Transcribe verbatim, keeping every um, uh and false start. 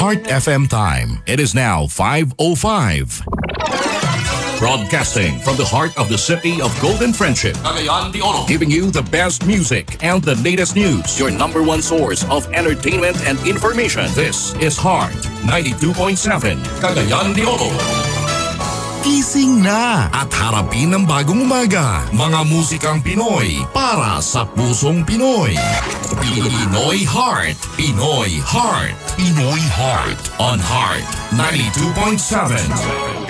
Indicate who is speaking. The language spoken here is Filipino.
Speaker 1: Heart F M time. It is now five oh five. Broadcasting from the heart of the city of Golden Friendship, Cagayan de Oro, giving you the best music and the latest news. Your number one source of entertainment and information. This is Heart ninety-two point seven, Cagayan de Oro. Gising na at harapin ang bagong umaga. Mga musikang Pinoy para sa pusong Pinoy. Pinoy Heart. Pinoy Heart. Pinoy Heart on Heart ninety-two point seven.